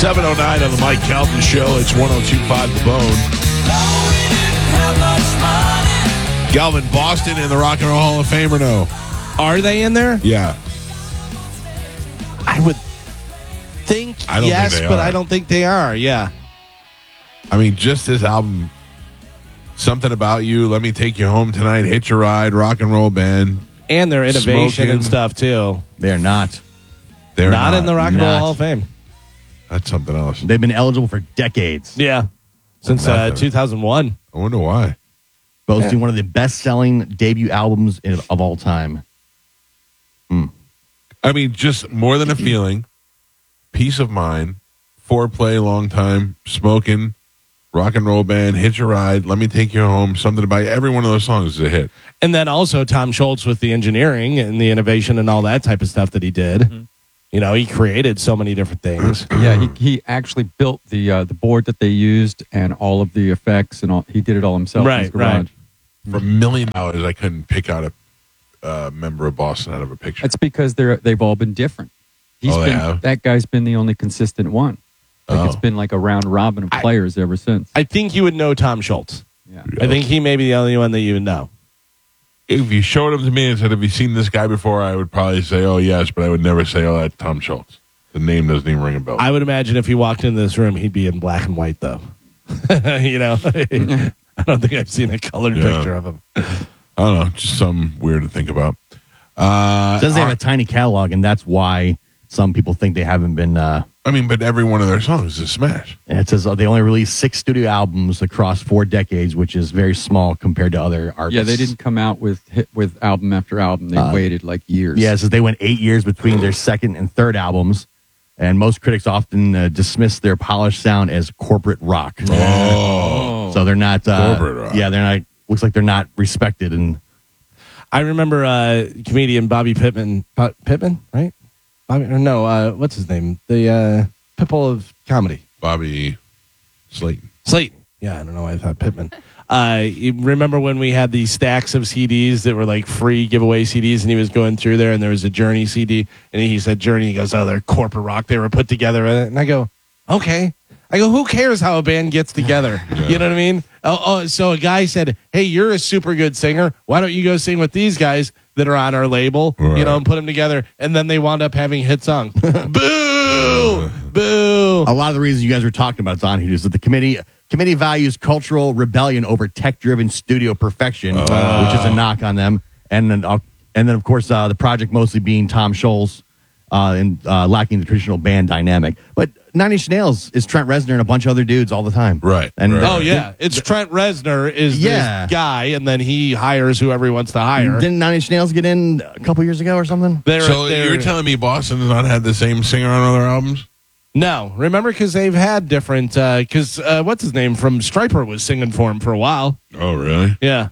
7:09 on the Mike Calvin Show. It's 102.5 The Bone. Galvin, Boston in the Rock and Roll Hall of Fame or no? Are they in there? Yeah. I would think yes, but I don't think they are. Yeah. I mean, just this album, Something About You, Let Me Take You Home Tonight, Hitch a Ride, Rock and Roll Band. And their innovation Smoking. and stuff, too. They're not. They're not in the Rock and Roll Not. Hall of Fame. That's something else. They've been eligible for decades. Yeah. Since Nothing. 2001. I wonder why. Boasting one of the best-selling debut albums of all time. I mean, just More Than a Feeling, Peace of Mind, Foreplay, Long Time, Smoking, Rock and Roll Band, Hitch a Ride, Let Me Take You Home, Something About You. Every one of those songs is a hit. And then also Tom Schultz with the engineering and the innovation and all that type of stuff that he did. Mm-hmm. You know, he created so many different things. Yeah, he actually built the board that they used and all of the effects and all. He did it all himself in his garage. For $1 million, I couldn't pick out a member of Boston out of a picture. It's because they've all been different. That guy's been the only consistent one. It's been like a round robin of players ever since. I think you would know Tom Schultz. Yeah. I think he may be the only one that you would know. If you showed him to me and said, have you seen this guy before, I would probably say, oh, yes, but I would never say, oh, that's Tom Schultz. The name doesn't even ring a bell. I would imagine if he walked into this room, he'd be in black and white, though. You know? I don't think I've seen a colored picture of him. I don't know. Just something weird to think about. Says they have a tiny catalog, and that's why some people think they haven't been. I mean, but every one of their songs is a smash. And it says they only released 6 studio albums across 4 decades, which is very small compared to other artists. Yeah, they didn't come out with album after album. They waited like years. Yeah, it says they went 8 years between their second and third albums, and most critics often dismiss their polished sound as corporate rock. Oh. So they're not Corporate rock. Yeah, they're not. Looks like they're not respected. And I remember comedian Bobby Pittman. Pittman, right? Bobby, or no, what's his name? The Pitbull of comedy. Bobby Slayton. Slayton. Yeah, I don't know why I thought Pittman. You remember when we had these stacks of CDs that were like free giveaway CDs, and he was going through there, and there was a Journey CD, and he said Journey. He goes, "Oh, they're corporate rock. They were put together." And I go, "Okay." I go, "Who cares how a band gets together?" You know what I mean? Oh, so a guy said, "Hey, you're a super good singer. Why don't you go sing with these guys that are on our label?" Right. You know, and put them together, and then they wound up having hit songs. Boo, boo. a lot of the reasons you guys were talking about is on here is that the committee values cultural rebellion over tech-driven studio perfection, which is a knock on them, and then of course the project mostly being Tom Scholz and lacking the traditional band dynamic. But Nine Inch Nails is Trent Reznor and a bunch of other dudes all the time, Right. And right. Oh yeah, it's Trent Reznor is this guy, and then he hires whoever he wants to hire. Didn't Nine Inch Nails get in a couple years ago or something? So you're telling me Boston has not had the same singer on other albums? No, remember, because they've had different. Because what's his name from Stryper was singing for him for a while. Oh, really? Yeah,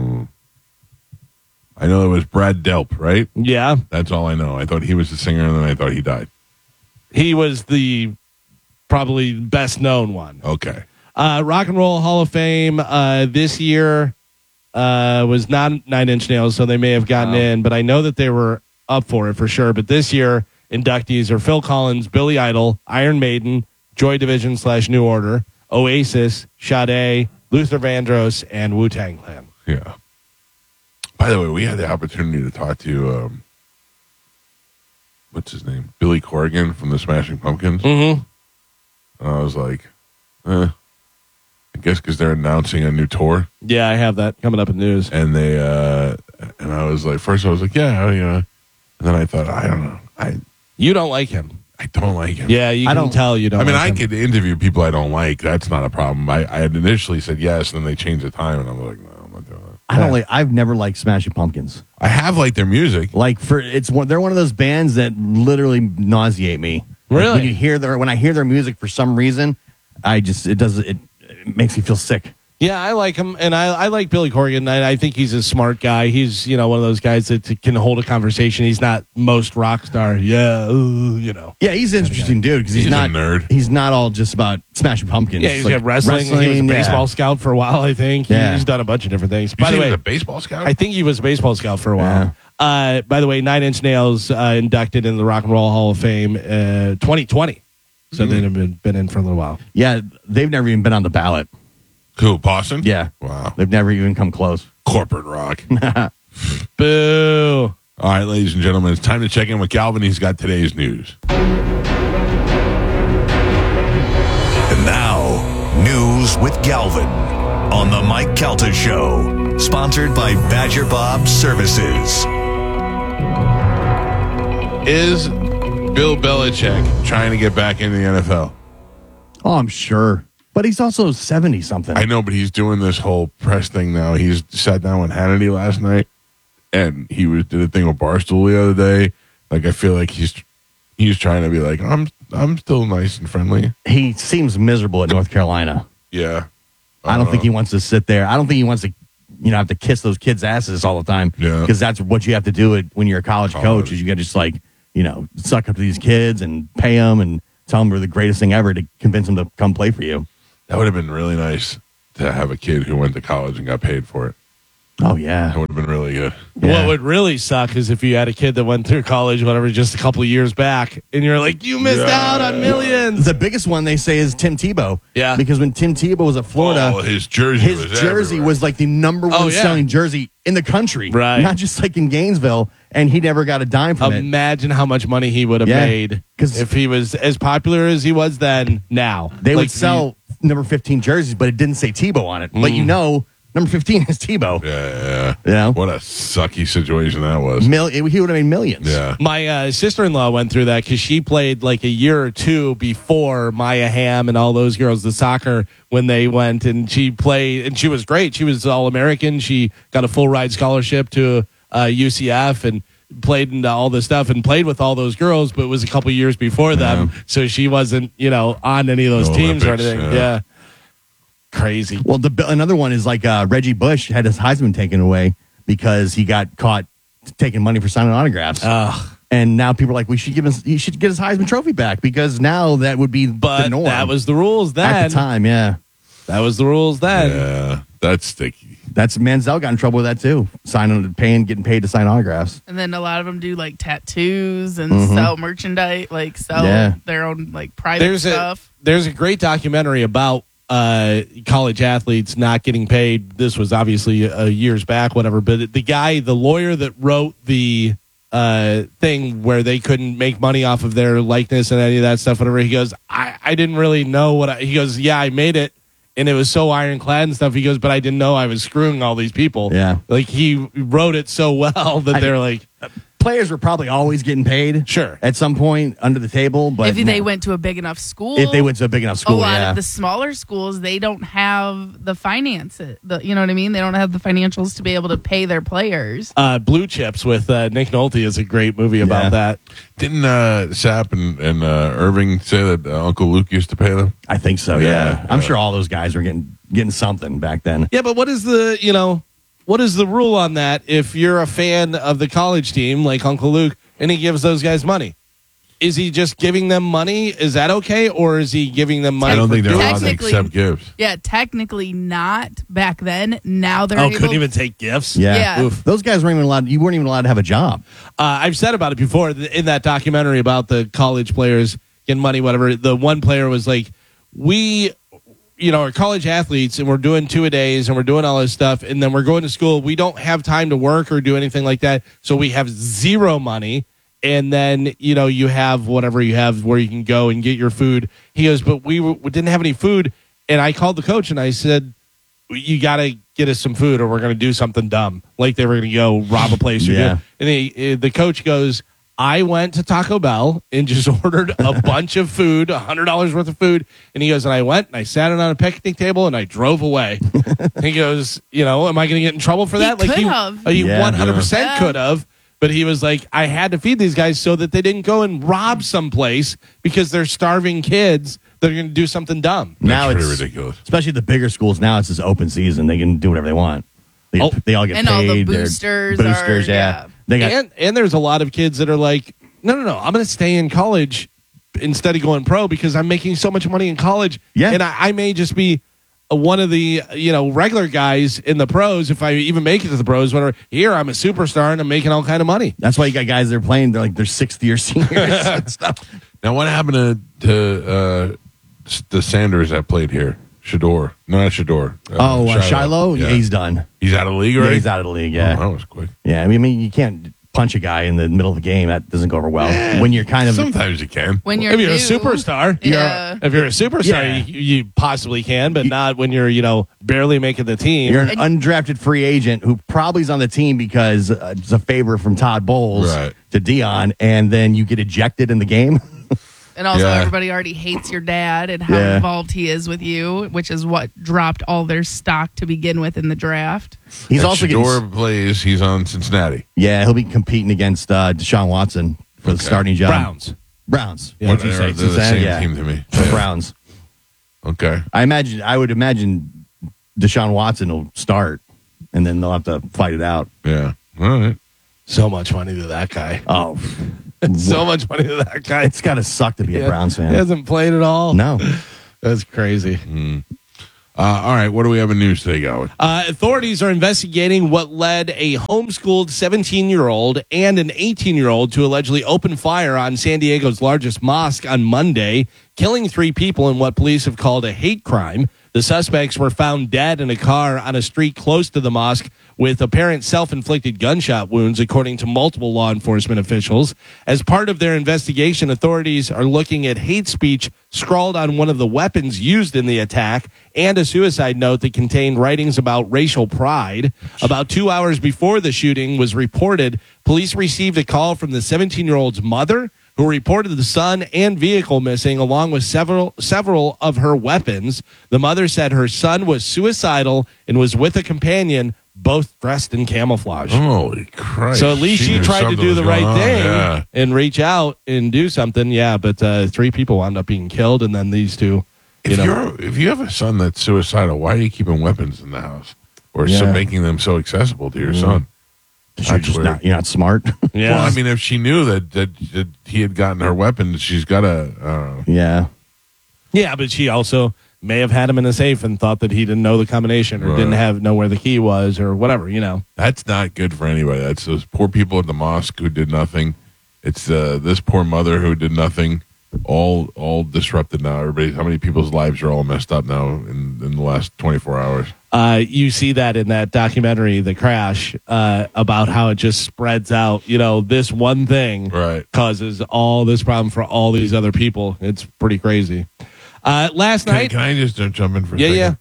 I know it was Brad Delp, right? yeah. That's all I know. I thought he was the singer, and then I thought he died. He was the probably best known one. Okay. Rock and Roll Hall of Fame this year was not Nine Inch Nails, so they may have gotten in, but I know that they were up for it for sure. But this year, inductees are Phil Collins, Billy Idol, Iron Maiden, Joy Division / New Order, Oasis, Sade, Luther Vandross, and Wu-Tang Clan. Yeah. By the way, we had the opportunity to talk to, what's his name? Billy Corgan from the Smashing Pumpkins. Mm-hmm. And I was like, I guess because they're announcing a new tour. Yeah, I have that coming up in news. And they, and I was like, first I was like, yeah, you know. And then I thought, I don't know. You don't like him. I don't like him. Yeah, you can tell you don't. I mean, like I him. could interview people I don't like. That's not a problem. I had initially said yes, and then they changed the time, and I'm like, no, I'm not doing that. I've never liked Smashing Pumpkins. I have liked their music. Like they're one of those bands that literally nauseate me. Like, Really? when I hear their music for some reason, it makes me feel sick. Yeah, I like him, and I like Billy Corgan. I think he's a smart guy. He's one of those guys that can hold a conversation. He's not most rock star. Yeah, Yeah, he's an interesting dude because he's not a nerd. He's not all just about Smashing Pumpkins. Yeah, he's like got wrestling. He was a baseball scout for a while, I think. Yeah. He's done a bunch of different things. You By the say he way, was a baseball scout? I think he was a baseball scout for a while. By the way, Nine Inch Nails inducted in the Rock and Roll Hall of Fame 2020. So they've been in for a little while. Yeah, they've never even been on the ballot. Cool. Boston? Yeah. Wow. They've never even come close. Corporate rock. Boo. All right, ladies and gentlemen, it's time to check in with Galvin. He's got today's news. And now, news with Galvin on the Mike Calta Show, sponsored by Badger Bob Services. Is Bill Belichick trying to get back into the NFL? Oh, I'm sure. But he's also 70-something. I know, but he's doing this whole press thing now. He's sat down with Hannity last night, and he did a thing with Barstool the other day. Like, I feel like he's trying to be like, I'm still nice and friendly. He seems miserable at North Carolina. Yeah. I don't think he wants to sit there. I don't think he wants to, have to kiss those kids' asses all the time. Yeah. Because that's what you have to do when you're a college coach. Is you got to just suck up to these kids and pay them and tell them they're the greatest thing ever to convince them to come play for you. That would have been really nice to have a kid who went to college and got paid for it. Oh, yeah. That would have been really good. Yeah. What would really suck is if you had a kid that went through college, whatever, just a couple of years back, and you're like, you missed out on millions. The biggest one they say is Tim Tebow. Yeah. Because when Tim Tebow was at Florida, his jersey was like the number one selling jersey in the country. Right. Not just like in Gainesville. And he never got a dime from it. Imagine how much money he would have made if he was as popular as he was then now. They would sell number 15 jerseys, but it didn't say Tebow on it. But number 15 is Tebow. Yeah. What a sucky situation that was. He would have made millions. Yeah. My sister-in-law went through that because she played like a year or two before Maya Hamm and all those girls, the soccer, when they went, and she played, and she was great. She was All-American. She got a full ride scholarship to UCF and played into all this stuff and played with all those girls, but it was a couple years before them. So she wasn't, on any of those teams Olympics, or anything. Yeah. Crazy. Well, another one is like Reggie Bush had his Heisman taken away because he got caught taking money for signing autographs. And now people are like, he should get his Heisman Trophy back because now that would be the norm. That was the rules then. At the time, yeah. That was the rules then. Yeah. That's sticky. That's Manziel got in trouble with that too. Getting paid to sign autographs. And then a lot of them do like tattoos and sell merchandise, their own private stuff. There's a great documentary about college athletes not getting paid. This was obviously years back, whatever. But the lawyer that wrote the thing where they couldn't make money off of their likeness and any of that stuff, whatever. He goes, I didn't really know he goes, yeah, I made it. And it was so ironclad and stuff. He goes, but I didn't know I was screwing all these people. Yeah. Like, he wrote it so well that they're like... Players were probably always getting paid. Sure. At some point under the table. But if they went to a big enough school. If they went to a big enough school, a lot of the smaller schools, they don't have the finance. You know what I mean? They don't have the financials to be able to pay their players. Blue Chips with Nick Nolte is a great movie about that. Didn't Sapp and Irving say that Uncle Luke used to pay them? I think so, yeah. I'm sure all those guys were getting something back then. Yeah, but what is the rule on that if you're a fan of the college team like Uncle Luke and he gives those guys money? Is he just giving them money? Is that okay? Or is he giving them money? I don't think they're allowed to accept gifts. Yeah, technically not back then. Now they're able. Couldn't even take gifts? Yeah. Oof. Those guys weren't even allowed. You weren't even allowed to have a job. I've said about it before in that documentary about the college players getting money, whatever. The one player was like, we are college athletes and we're doing 2-a-days and we're doing all this stuff. And then we're going to school. We don't have time to work or do anything like that. So we have zero money. And then, you have whatever you have where you can go and get your food. He goes, but we didn't have any food. And I called the coach and I said, you got to get us some food or we're going to do something dumb. Like they were going to go rob a place. And the coach goes, I went to Taco Bell and just ordered a bunch of food, $100 worth of food. And he goes, and I went and I sat it on a picnic table and I drove away. He goes, am I going to get in trouble for that? He could have. He 100% could have. But he was like, I had to feed these guys so that they didn't go and rob someplace because they're starving kids that are going to do something dumb. Now That's it's ridiculous. Especially the bigger schools. Now it's just open season. They can do whatever they want. They all get and paid. All the boosters. They got, and there's a lot of kids that are like, no, I'm going to stay in college instead of going pro because I'm making so much money in college. Yeah. And I may just be one of the regular guys in the pros, if I even make it to the pros, whatever. Here I'm a superstar and I'm making all kind of money. That's why you got guys that are playing. They're like they're 6th-year seniors and stuff. Now, what happened to the Sanders that played here? Shador. No, not Shador. Shiloh? Yeah, he's done. He's out of the league, right? Yeah, he's out of the league, yeah. Oh, that was quick. Yeah, I mean, you can't punch a guy in the middle of the game. That doesn't go over well. When you're kind of... Sometimes you can. When if you're new, a superstar. Yeah. If you're a superstar, Yeah. you possibly can, but not when you're, barely making the team. You're an undrafted free agent who probably is on the team because it's a favor from Todd Bowles to Dion, and then you get ejected in the game. And also, everybody already hates your dad and how involved he is with you, which is what dropped all their stock to begin with in the draft. He's also Shador plays. He's on Cincinnati. Yeah, he'll be competing against Deshaun Watson for the starting job. Browns. Yeah, What'd you say? They're the same Yeah. team to me. The Browns. Okay. I would imagine Deshaun Watson will start, and then they'll have to fight it out. Yeah. All right. So much money to that guy. Oh, So much money to that guy. it's got to suck to be a Browns fan. He hasn't played at all. No. That's crazy. All right. What do we have in news today, Gowan? Authorities are investigating what led a homeschooled 17-year-old and an 18-year-old to allegedly open fire on San Diego's largest mosque on Monday, killing 3 people in what police have called a hate crime. The suspects were found dead in a car on a street close to the mosque with apparent self-inflicted gunshot wounds, according to multiple law enforcement officials. As part of their investigation, authorities are looking at hate speech scrawled on one of the weapons used in the attack and a suicide note that contained writings about racial pride. About 2 hours before the shooting was reported, police received a call from the 17-year-old's mother, who reported the son and vehicle missing, along with several of her weapons. The mother said her son was suicidal and was with a companion, both dressed in camouflage. Holy Christ. So at least she knew tried to something do was the going right on. thing Yeah. and reach out and do something. Yeah, but 3 people wound up being killed, and then these 2. If you have a son that's suicidal, why are you keeping weapons in the house? Or making them so accessible to your son? You're not smart. Yeah. Well, I mean, if she knew that he had gotten her weapons, she's got to... Yeah. Yeah, but she also may have had him in a safe and thought that he didn't know the combination or didn't know where the key was or whatever, That's not good for anybody. That's those poor people at the mosque who did nothing. It's this poor mother who did nothing. All disrupted now. How many people's lives are all messed up now in the last 24 hours? You see that in that documentary, The Crash, about how it just spreads out. This one thing causes all this problem for all these other people. It's pretty crazy. Last night... Can I just jump in for a second? Yeah.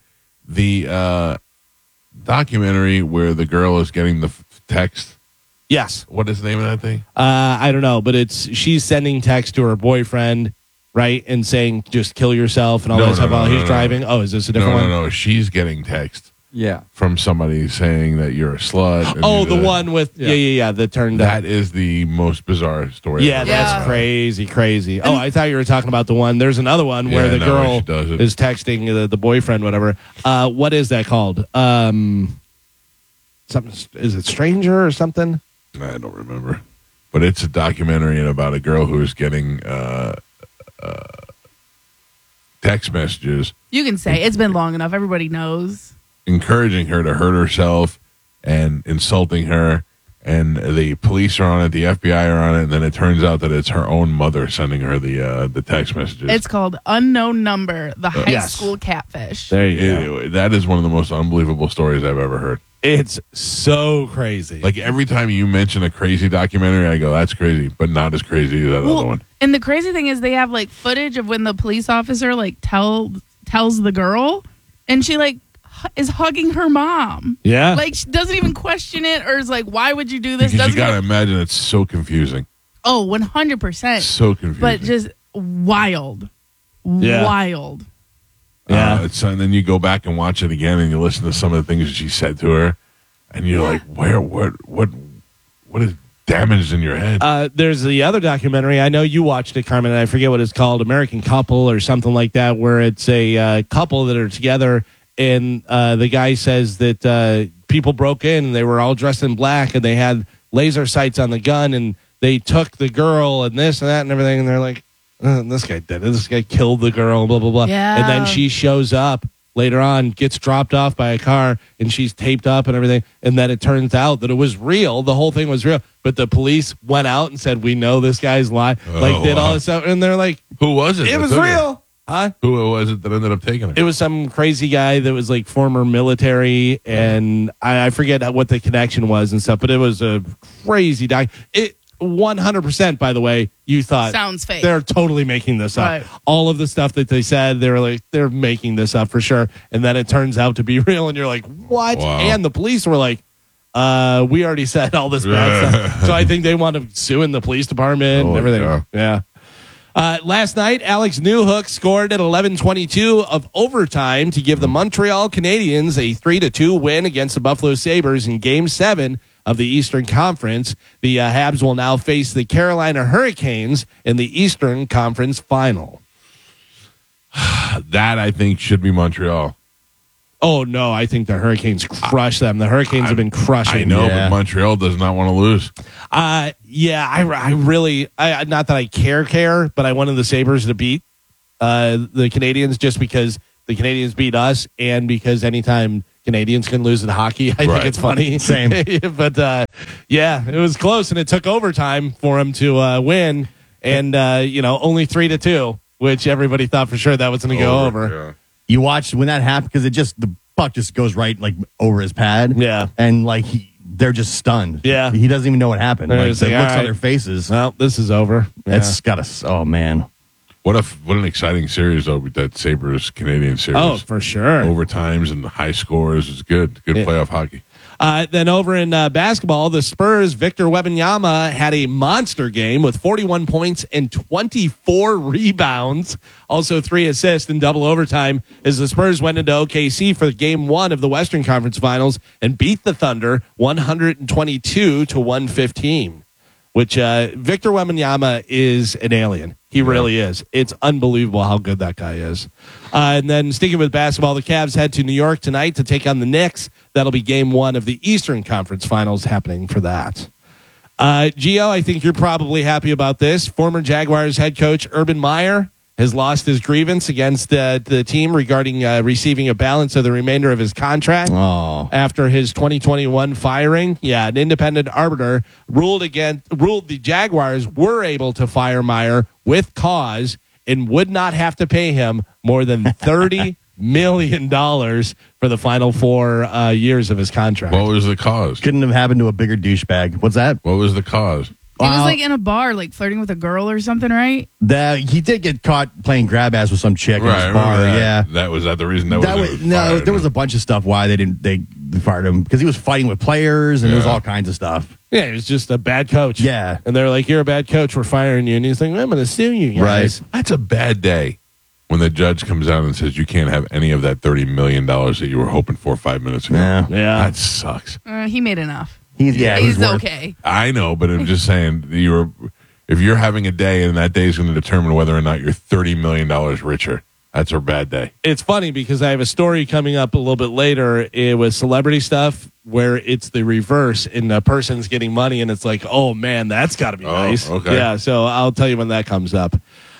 The documentary where the girl is getting the text. Yes. What is the name of that thing? I don't know, but she's sending text to her boyfriend, right, and saying, just kill yourself and all that stuff while he's driving. Oh, is this a different one? No. She's getting text. Yeah. From somebody saying that you're a slut. And The one with, that turned out. That is the most bizarre story. Yeah, that's crazy. Oh, I thought you were talking about the one. There's another one where the girl is texting the boyfriend, whatever. What is that called? Something. Is it Stranger or something? I don't remember. But it's a documentary about a girl who is getting text messages. You can say it's been long enough. Everybody knows. Encouraging her to hurt herself and insulting her. And the police are on it, the FBI are on it, and then it turns out that it's her own mother sending her the text messages. It's called Unknown Number, the high school catfish. There you go. That is one of the most unbelievable stories I've ever heard. It's so crazy. Like every time you mention a crazy documentary, I go, that's crazy, but not as crazy as that other one. And the crazy thing is they have like footage of when the police officer tells the girl, and she is hugging her mom. Yeah. Like she doesn't even question it or is like, why would you do this? Because you got to imagine it's so confusing. Oh, 100%. So confusing. But just wild. Yeah. Wild. Yeah. And then you go back and watch it again and you listen to some of the things that she said to her and you're like, what is damaged in your head? There's the other documentary. I know you watched it, Carmen, and I forget what it's called, American Couple or something like that, where it's a couple that are together and the guy says that people broke in and they were all dressed in black and they had laser sights on the gun and they took the girl and this and that and everything and they're like, this guy did it. This guy killed the girl, blah, blah, blah. Yeah. And then she shows up later on gets dropped off by a car and she's taped up and everything. And then it turns out that it was real. The whole thing was real. But the police went out and said, we know this guy's lying. Did all this stuff. And they're like, who was it? It was real. Huh? Who was it that ended up taking it? It was some crazy guy that was like former military, and I forget what the connection was and stuff, but it was a crazy doc. It 100%, by the way, you thought sounds fake. They're totally making this up. Right. All of the stuff that they said, they're making this up for sure. And then it turns out to be real, and you're like, what? Wow. And the police were like, we already said all this bad stuff. So I think they want to sue in the police department and everything. Yeah. Last night, Alex Newhook scored at 11:22 of overtime to give the Montreal Canadiens a 3-2 win against the Buffalo Sabres in Game 7 of the Eastern Conference. The Habs will now face the Carolina Hurricanes in the Eastern Conference Final. That, I think, should be Montreal. Oh, no, I think the Hurricanes crush them. The Hurricanes have been crushing. I know, but Montreal does not want to lose. Yeah, I really, not that I care, but I wanted the Sabres to beat the Canadians just because the Canadians beat us and because anytime Canadians can lose in hockey, I think it's funny. Same. But, yeah, it was close, and it took overtime for them to win, and, only 3-2, which everybody thought for sure that was going to go over. Yeah. You watched when that happened because the puck just goes right like over his pad. Yeah. And like they're just stunned. Yeah. He doesn't even know what happened. They're Like, just the like, looks all on right. their faces. Well, this is over. Yeah. It's got to. Oh man. What an exciting series though with that Sabres Canadian series. Oh, for sure. Overtimes and high scores is good. Good playoff hockey. Then over in basketball, the Spurs' Victor Wembanyama had a monster game with 41 points and 24 rebounds. Also 3 assists in double overtime as the Spurs went into OKC for Game 1 of the Western Conference Finals and beat the Thunder 122-115. Which Victor Wembanyama is an alien. He really is. It's unbelievable how good that guy is. And then sticking with basketball, the Cavs head to New York tonight to take on the Knicks. That'll be Game 1 of the Eastern Conference Finals happening for that. Gio, I think you're probably happy about this. Former Jaguars head coach Urban Meyer has lost his grievance against the team regarding receiving a balance of the remainder of his contract after his 2021 firing. Yeah, an independent arbiter ruled the Jaguars were able to fire Meyer with cause and would not have to pay him more than $30 million for the final 4 years of his contract. What was the cause? Couldn't have happened to a bigger douchebag. What's that? What was the cause? He was like in a bar, like flirting with a girl or something, right? He did get caught playing grab ass with some chick in Right, his bar. that. Yeah. That was the reason No, there was a bunch of stuff why they fired him because he was fighting with players and there was all kinds of stuff. Yeah, he was just a bad coach. Yeah. And they're like, you're a bad coach. We're firing you. And he's like, I'm going to sue you guys. Right. That's a bad day when the judge comes out and says you can't have any of that $30 million that you were hoping for 5 minutes ago. Yeah. Yeah. That sucks. He made enough. He's He's worth- okay. I know, but I'm just saying if you're having a day and that day is going to determine whether or not you're $30 million richer, that's a bad day. It's funny because I have a story coming up a little bit later with celebrity stuff where it's the reverse and the person's getting money and it's like, oh man, that's got to be nice. Okay. Yeah, so I'll tell you when that comes up.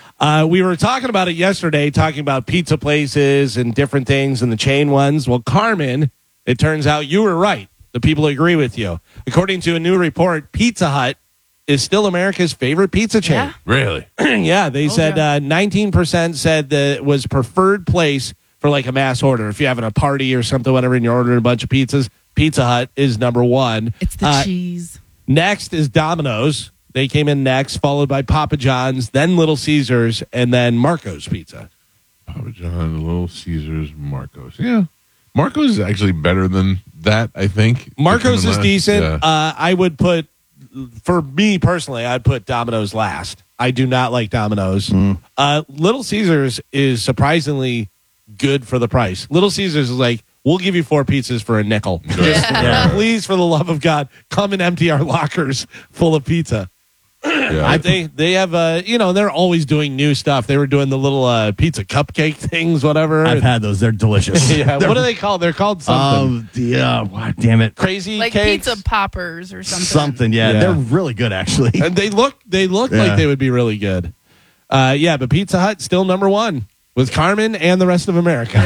We were talking about it yesterday, talking about pizza places and different things and the chain ones. Well, Carmen, it turns out you were right. The people agree with you. According to a new report, Pizza Hut is still America's favorite pizza chain. Yeah. Really? Yeah, they said 19% said that it was preferred place for like a mass order. If you're having a party or something, whatever, and you're ordering a bunch of pizzas, Pizza Hut is number 1. It's the cheese. Next is Domino's. They came in next, followed by Papa John's, then Little Caesars, and then Marco's Pizza. Papa John, Little Caesars, Marco's. Yeah. Marco's is actually better than that, I think. Marco's is decent. Yeah. I would put, for me personally, I'd put Domino's last. I do not like Domino's. Little Caesars is surprisingly good for the price. Little Caesars is like, we'll give you 4 pizzas for a nickel. Yeah. Please, for the love of God, come and empty our lockers full of pizza. Yeah. They have, they're always doing new stuff. They were doing the little pizza cupcake things, whatever. I've had those. They're delicious. Yeah, what are they called? They're called something. Damn it. Crazy Like cakes. pizza poppers or something. Something, yeah. Yeah. They're really good, actually. And they look like they would be really good. But Pizza Hut still number 1 with Carmen and the rest of America. Yeah.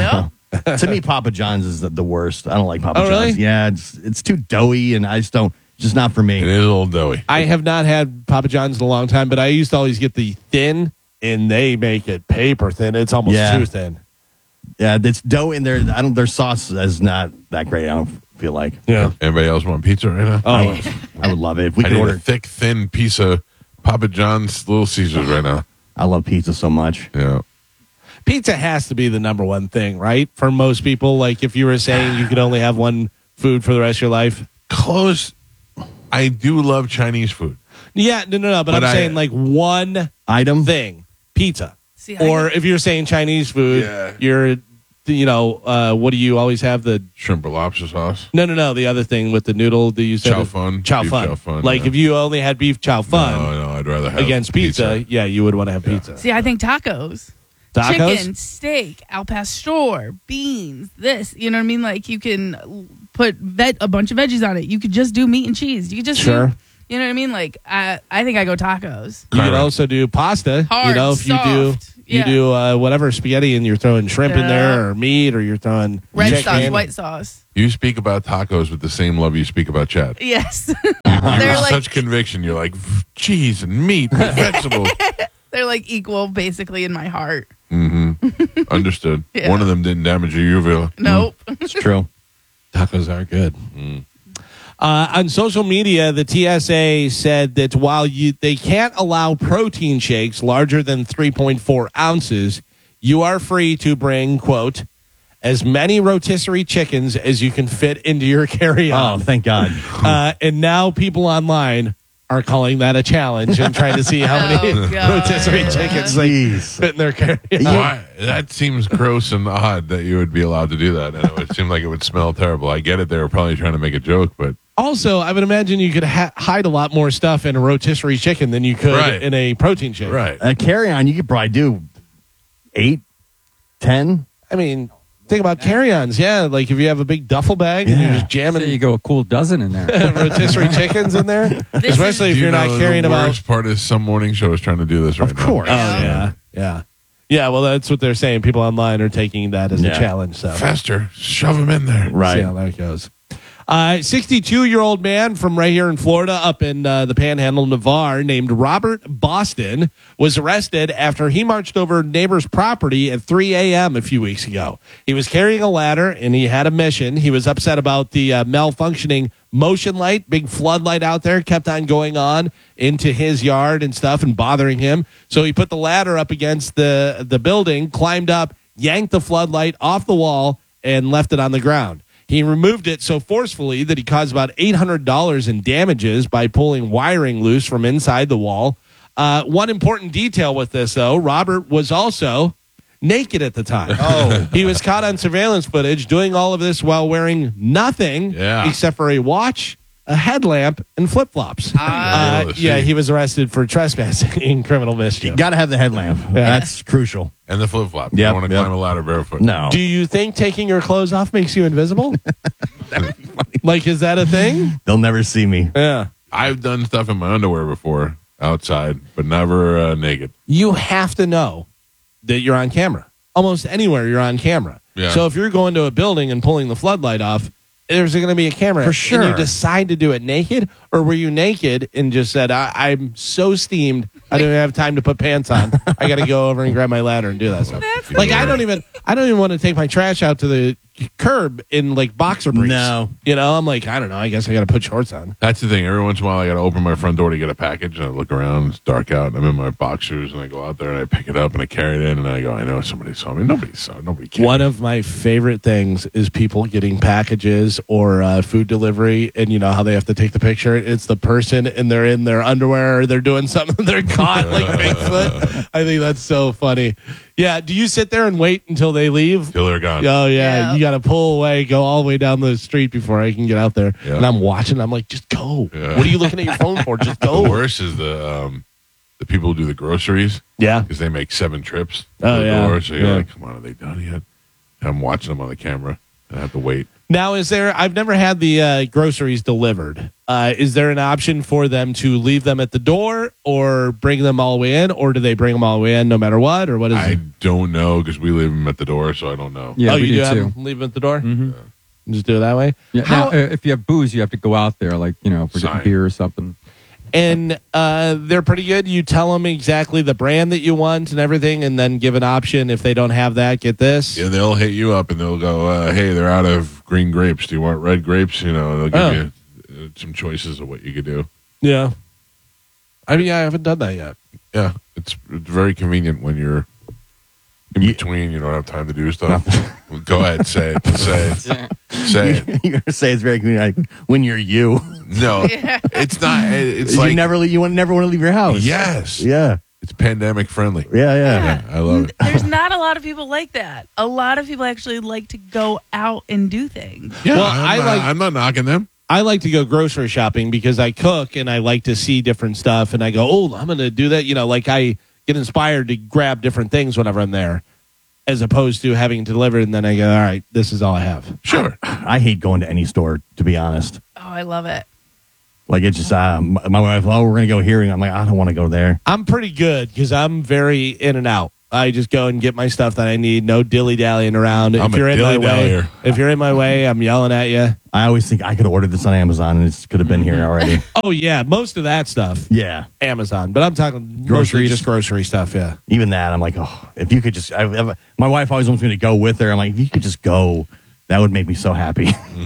To me, Papa John's is the worst. I don't like Papa Oh, really? John's. Yeah, it's too doughy, and I just don't. Just not for me. It is a little doughy. I have not had Papa John's in a long time, but I used to always get the thin, and they make it paper thin. It's almost too thin. Yeah, it's dough in there. Their sauce is not that great. I don't feel like. Yeah. Anybody else want pizza right now? Oh, I would love it if we I could need order. a thick, thin piece of Papa John's Little Caesars right now. I love pizza so much. Yeah. pizza has to be the number one thing, right? For most people, like if you were saying you could only have one food for the rest of your life. Close. I do love Chinese food. Yeah, no. But I'm saying like one Item? thing, pizza. See, Or if you're saying Chinese food, Yeah. you're, what do you always have? The Shrimp or lobster sauce. no, the other thing with the noodle that you said. Chow fun. Chow Beef fun. chow fun, Like yeah. if you only had beef chow fun No, I'd rather have against pizza, yeah, you would want to have pizza. See, I think tacos. Tacos? Chicken, steak, al pastor, beans, this. You know what I mean? Like you can put a bunch of veggies on it. You could just do meat and cheese. You could just Sure. do, you know what I mean? Like I think I go tacos. You could Correct. also do pasta. Hard, if soft. you do whatever spaghetti and you're throwing shrimp in Yeah. there or meat or you're throwing Red chicken. sauce, white sauce. You speak about tacos with the same love you speak about Chad. Yes. You're they're like such conviction. You're like cheese and meat and vegetables. they're like equal basically in my heart. Understood. Yeah. One of them didn't damage your uvula. Nope. It's true. Tacos are good. On social media, the TSA said that while they can't allow protein shakes larger than 3.4 ounces, you are free to bring, quote, as many rotisserie chickens as you can fit into your Oh, carry-on. thank God. And now people online are calling that a challenge and trying to see how many Oh, God. rotisserie chickens they Jeez. fit in their carry-on. Why? That seems gross and odd that you would be allowed to do that. And it would seem like it would smell terrible. I get it. They were probably trying to make a joke, but Also, I would imagine you could hide a lot more stuff in a rotisserie chicken than you could Right. in a protein shake. right. A carry-on, you could probably do 8, 10. I mean, think about carry-ons. Yeah, like if you have a big duffel bag and you're Yeah. just There you jamming go, a cool dozen in there. rotisserie chickens in there, This especially if Do you you're not know carrying the about. worst part is some morning show is trying to do this right now. Of course. Oh yeah. Well, that's what they're saying. People online are taking that as a Yeah. challenge. So Faster. Shove them in there. Right. see how that goes. 62-year-old man from right here in Florida up in the Panhandle, Navarre, named Robert Boston, was arrested after he marched over neighbor's property at 3 a.m. a few weeks ago. He was carrying a ladder, and he had a mission. He was upset about the malfunctioning motion light, big floodlight out there, kept on going on into his yard and stuff and bothering him. So he put the ladder up against the building, climbed up, yanked the floodlight off the wall, and left it on the ground. He removed it so forcefully that he caused about $800 in damages by pulling wiring loose from inside the wall. One important detail with this, though, Robert was also naked at the time. Oh. He was caught on surveillance footage doing all of this while wearing nothing except for a watch, a headlamp, and flip-flops. He was arrested for trespassing in criminal mischief. You got to have the headlamp. That's crucial. And the flip flop. You Yep, don't want to yep. climb a ladder barefoot. No. Do you think taking your clothes off makes you invisible? Like, is that a thing? They'll never see me. Yeah. I've done stuff in my underwear before outside, but never naked. You have to know that you're on camera. Almost anywhere you're on camera. Yeah. So if you're going to a building and pulling the floodlight off, there's going to be a camera. For sure. And you decide to do it naked, or were you naked and just said, I'm so steamed, I don't even have time to put pants on. I got to go over and grab my ladder and do that stuff. Like I don't even want to take my trash out to the curb in like boxer briefs. No. I'm like, I don't know. I guess I got to put shorts on. That's the thing. Every once in a while, I got to open my front door to get a package, and I look around. It's dark out, and I'm in my boxers, and I go out there and I pick it up and I carry it in, and I go, I know somebody saw me. Nobody saw. Nobody cared. One of my favorite things is people getting packages or food delivery, and you know how they have to take the picture. It's the person, and they're in their underwear, or they're doing something. They're caught like Bigfoot. I think that's so funny. Yeah. Do you sit there and wait until they leave? Till they're gone. Oh yeah, Yeah. you got to pull away, go all the way down the street before I can get out there. Yeah. And I'm watching. I'm like, just go. Yeah. What are you looking at your phone for? Just go. The worst is the people who do the groceries Yeah. because they make 7 trips. Oh, to the yeah. door, so you're Yeah. like, come on, are they done yet? I'm watching them on the camera. I have to wait. Now, I've never had the groceries delivered. Is there an option for them to leave them at the door or bring them all the way in, or do they bring them all the way in no matter what, or what is I it? don't know because we leave them at the door, so I don't know. Yeah, we you do have too. them leave them at the door? Mhm. Just do it that way? Yeah, now, if you have booze, you have to go out there, like, if we're Sign. getting beer or something. And they're pretty good. You tell them exactly the brand that you want and everything, and then give an option. If they don't have that, get this. Yeah, they'll hit you up and they'll go, hey, they're out of green grapes. Do you want red grapes? They'll give you some choices of what you could do. Yeah. I haven't done that yet. Yeah, it's very convenient when you're in between. You don't have time to do stuff. Well, go ahead, say it. Say it. You're going to say it's very convenient when you're you. No, it's not. It's like you never want to leave your house. Yes. Yeah. It's pandemic friendly. Yeah. I love it. There's not a lot of people like that. A lot of people actually like to go out and do things. Yeah, Well, I'm not knocking them. I like to go grocery shopping because I cook and I like to see different stuff. And I go, oh, I'm going to do that. Like I get inspired to grab different things whenever I'm there, as opposed to having to deliver. And then I go, all right, this is all I have. Sure. I hate going to any store, to be honest. Oh, I love it. Like, it's just, my wife, we're going to go here. And I'm like, I don't want to go there. I'm pretty good because I'm very in and out. I just go and get my stuff that I need. No dilly-dallying around. I'm if you're a in my way, dilly-dallyer. if you're in my way, I'm yelling at you. I always think I could have ordered this on Amazon and it could have been here already. Oh, yeah. Most of that stuff, Yeah. Amazon. But I'm talking mostly Groceries. just grocery stuff, yeah. Even that, I'm like, oh, if you could just, my wife always wants me to go with her. I'm like, if you could just go, that would make me so happy.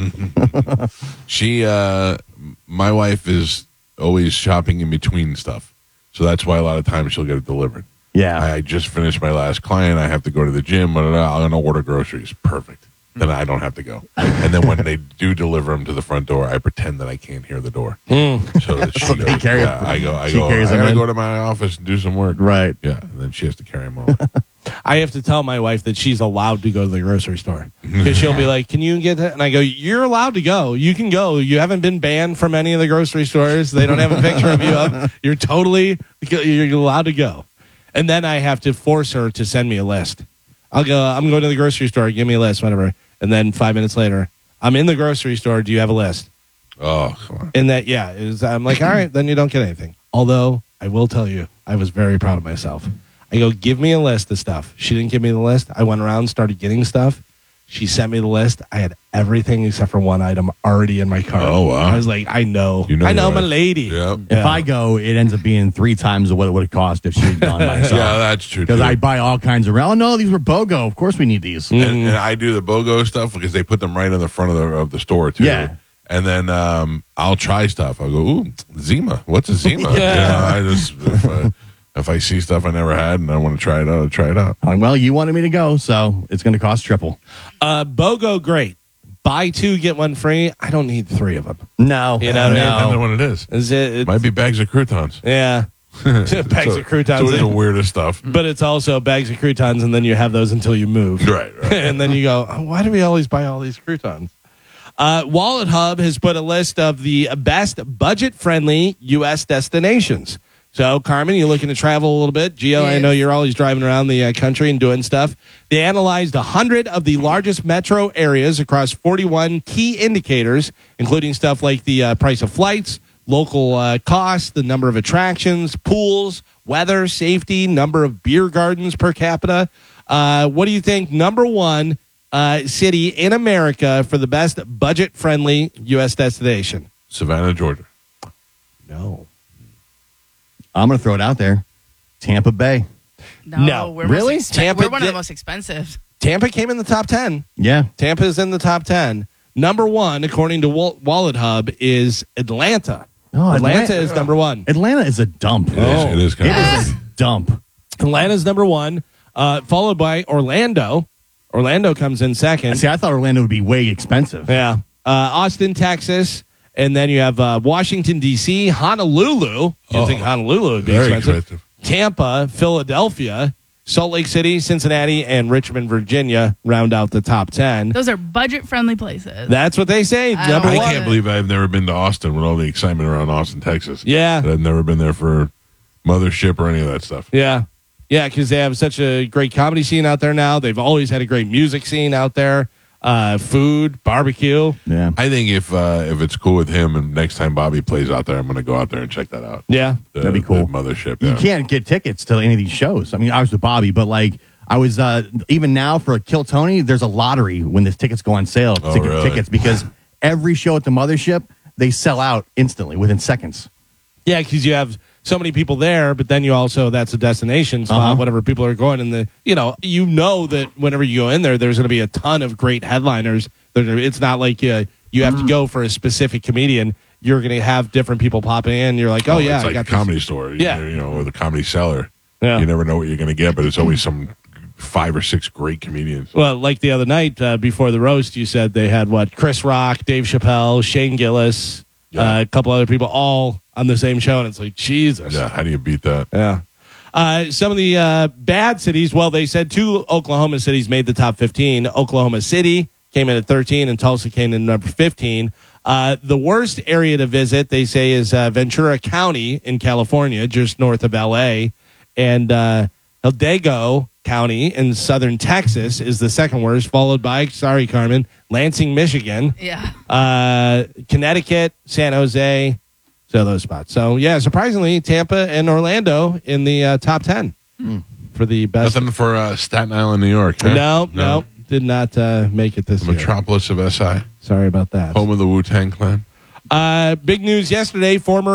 My wife is always shopping in between stuff. So that's why a lot of times she'll get it delivered. Yeah. I just finished my last client. I have to go to the gym. I'm going to order groceries. Perfect. Then I don't have to go. And then when they do deliver them to the front door, I pretend that I can't hear the door. So that she they goes, carry it. I She carries them gotta in. go to my office and do some work. Right. Yeah. And then she has to carry them over. I have to tell my wife that she's allowed to go to the grocery store because she'll be like, "Can you get that?" And I go, "You're allowed to go. You can go. You haven't been banned from any of the grocery stores. They don't have a picture of you up. You're allowed to go." And then I have to force her to send me a list. I'll go, "I'm going to the grocery store. Give me a list, whatever." And then 5 minutes later, "I'm in the grocery store. Do you have a list?" Oh, come on. And that, I'm like, "All right, then you don't get anything." Although I will tell you, I was very proud of myself. I go, "Give me a list of stuff." She didn't give me the list. I went around, started getting stuff. She sent me the list. I had everything except for one item already in my cart. Oh, wow. I was like, I know You know I'm your a life. lady. Yep. If I go, it ends up being 3 times what it would have cost if she'd gone by herself. Yeah, that's true. Because too. I buy all kinds of. Oh no, these were BOGO. Of course we need these. And I do the BOGO stuff because they put them right in the front of the store too. Yeah. And then I'll try stuff. I'll go, ooh, Zima. What's a Zima? Yeah. I just if I see stuff I never had and I want to try it out, I'll try it out. I'm like, well, you wanted me to go, so it's going to cost triple. BOGO, great. Buy 2, get 1 free. I don't need 3 of them. No, You know, I don't know no. what it is. Is it? Might be bags of croutons. Yeah. Bags of croutons. It's always the weirdest stuff. But it's also bags of croutons, and then you have those until you move. Right. And then you go, "Oh, why do we always buy all these croutons?" Wallet Hub has put a list of the best budget-friendly U.S. destinations. So, Carmen, you're looking to travel a little bit. Gio, I Yes. know you're always driving around the country and doing stuff. They analyzed 100 of the largest metro areas across 41 key indicators, including stuff like the price of flights, local costs, the number of attractions, pools, weather, safety, number of beer gardens per capita. What do you think? Number 1 city in America for the best budget-friendly U.S. destination? Savannah, Georgia. No. I'm going to throw it out there. Tampa Bay. No. We're Really? Tampa we're one of did- the most expensive. Tampa came in the top 10. Yeah. Tampa's in the top 10. Number 1, according to Wallet Hub, is Atlanta. Oh, Atlanta is number 1. Atlanta is a dump. It is kind It of is a dump. Atlanta's number 1, followed by Orlando. Orlando comes in second. See, I thought Orlando would be way expensive. Yeah. Austin, Texas. And then you have Washington, D.C., Honolulu. You think Honolulu would be very expensive. expensive. Tampa, Philadelphia, Salt Lake City, Cincinnati, and Richmond, Virginia round out the top 10. Those are budget-friendly places. That's what they say. I Number don't I one. like can't believe I've never been to Austin with all the excitement around Austin, Texas. Yeah. I've never been there for Mothership or any of that stuff. Yeah. Yeah, because they have such a great comedy scene out there now. They've always had a great music scene out there. food, barbecue. Yeah. I think if it's cool with him, and next time Bobby plays out there, I'm going to go out there and check that out. Yeah, that'd be cool. The mothership. You Yeah. can't get tickets to any of these shows. I mean, I was with Bobby, but like I was even now for Kill Tony, there's a lottery when the tickets go on sale to get really? tickets because every show at the mothership they sell out instantly within seconds. yeah, because you have so many people there, but then you also that's a destination spot. Whatever people are going, and you know that whenever you go in there, there's going to be a ton of great headliners. It's not like you have to go for a specific comedian. You're going to have different people popping in. You're like, yeah, it's I like got a comedy this. store, Yeah. or the Comedy Cellar. Yeah. You never know what you're going to get, but it's always some 5 or 6 great comedians. Well, like the other night before the roast, you said they had Chris Rock, Dave Chappelle, Shane Gillis, a couple other people, all on the same show, and it's like Jesus. Yeah, how do you beat that? Yeah. Some of the bad cities, well, they said 2 Oklahoma cities made the top 15. Oklahoma City came in at 13, and Tulsa came in number 15. The worst area to visit, they say, is Ventura County in California, just north of L.A., and Hidalgo County in southern Texas is the second worst, followed by, sorry, Carmen, Lansing, Michigan. Yeah. Connecticut, San Jose, so those spots. So, yeah, surprisingly, Tampa and Orlando in the top 10 for the best. Nothing for Staten Island, New York. Huh? No, did not make it this The year. metropolis of SI. Sorry about that. Home of the Wu-Tang Clan. Big news yesterday, former